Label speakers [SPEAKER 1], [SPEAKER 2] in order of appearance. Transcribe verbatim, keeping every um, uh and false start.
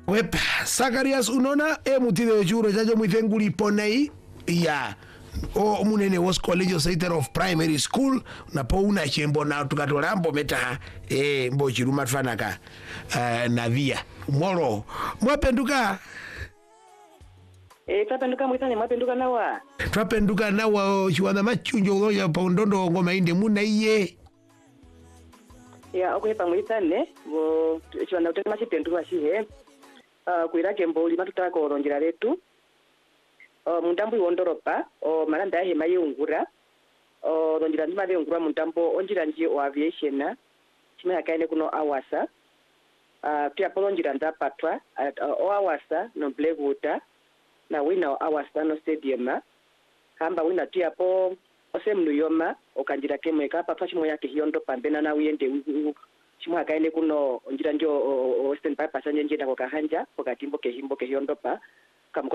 [SPEAKER 1] Wep, Sakarias unona e mutide churo chacho mwithenguli ponei ya o munene was college center of primary school na po una chembo na tukatolambo meta e mbo chiruma tfanaka uh, na via moro mwapenduka
[SPEAKER 2] e twapenduka mwithane mwapenduka nawa
[SPEAKER 1] twapenduka nawa chiwana machunjo uloja pa undondo ngoma inde muna iye
[SPEAKER 2] ya okuhepa mwithane bo chiwana utema chipenduka chihe uh, kuira chembo lima tutakoronjera letu o mundambo iwondoropa o malanda ya hema yeungura o ronjira ndima yeungura mundambo onjira nji o aviation chima yakaine kuno awasa uh, pia polonjira ndapatwa uh, o awasa no Blackwater na wina o awasa no stadium kamba wina pia po osem nuyoma okanjira kemwe kapa pa chimo yake hiondo pambena na uyende chimo yakaine kuno onjira njo o Western Bypass anje njenda ko kahanja ko katimbo ke himbo ke hiondo pa